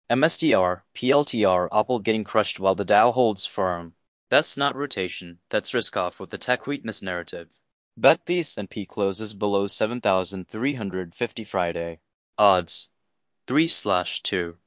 MSTR, PLTR, Apple getting crushed while the Dow holds firm. That's not rotation, that's risk off with the tech weakness narrative. Bet the S&P closes below 7,350 Friday. Odds 3/2.